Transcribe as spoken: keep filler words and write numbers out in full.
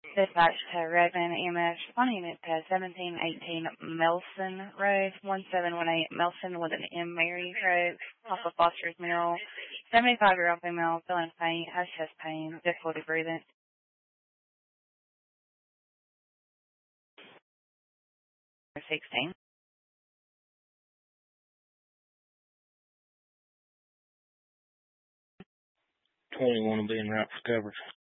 Dispatch to Redmond E M S, responding unit to seventeen eighteen Melson Road, one seven one eight Melson with an M. Mary Road, off of Foster's Mineral. seventy-five-year-old female, feeling faint, has chest pain, difficulty breathing. sixteen. twenty-one will be in route for coverage.